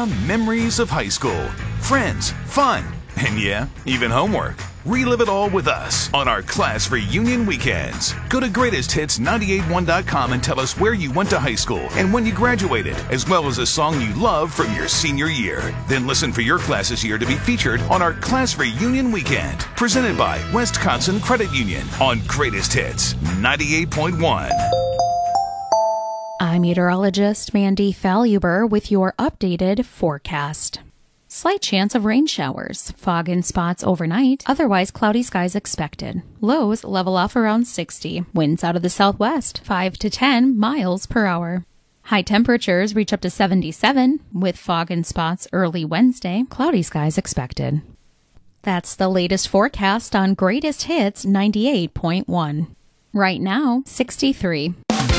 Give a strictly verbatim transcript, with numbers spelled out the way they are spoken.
memories of high school, friends, fun, and yeah, even homework. Relive it all with us on our class reunion weekends. Go to greatest hits nine eight one dot com and tell us where you went to high school and when you graduated, as well as a song you love from your senior year. Then listen for your class's year to be featured on our class reunion weekend. Presented by Wisconsin Credit Union on Greatest Hits ninety-eight point one. I'm meteorologist Mandy Faluber with your updated forecast. Slight chance of rain showers, fog in spots overnight, otherwise cloudy skies expected. Lows level off around sixty, winds out of the southwest, five to ten miles per hour. High temperatures reach up to seventy-seven, with fog in spots early Wednesday, cloudy skies expected. That's the latest forecast on Greatest Hits ninety-eight point one. Right now, sixty-three.